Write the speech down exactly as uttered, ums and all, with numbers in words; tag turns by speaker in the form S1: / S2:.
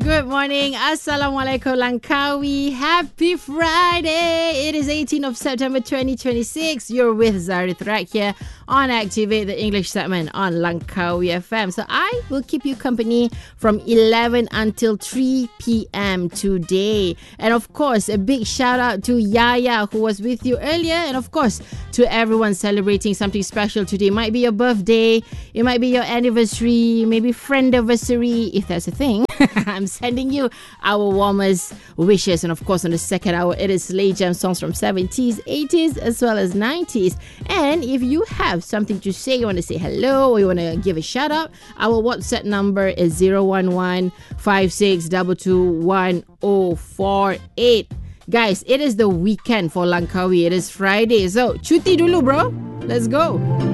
S1: Good morning. Assalamualaikum Langkawi. Happy Friday. It is eighteenth of September twenty twenty-six. You're with Zari Thrak here on Activate the English segment on Langkawi F M. So I will keep you company from eleven until three p.m. today. And of course, a big shout out to Yaya who was with you earlier. And of course, to everyone celebrating something special today. It might be your birthday. It might be your anniversary. Maybe friend-iversary, if that's a thing. I'm sending you our warmest wishes. And of course, on the second hour, it is Slay Jam songs from seventies, eighties, as well as nineties. And if you have something to say, you want to say hello, or you want to give a shout out, our WhatsApp number is zero one one five six two two one zero four eight. Guys, it is the weekend for Langkawi. It is Friday. So, cuti dulu, bro. Let's go.